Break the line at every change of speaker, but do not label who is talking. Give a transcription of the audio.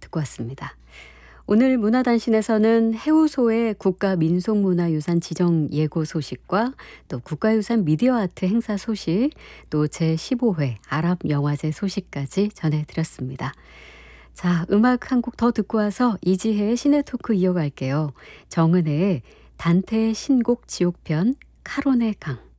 듣고 왔습니다. 오늘 문화단신에서는 해우소의 국가민속문화유산 지정 예고 소식과 또 국가유산 미디어아트 행사 소식, 또 제15회 아랍영화제 소식까지 전해드렸습니다. 자, 음악 한 곡 더 듣고 와서 이지혜의 시네토크 이어갈게요. 정은혜의 단테의 신곡 지옥편 카론의 강.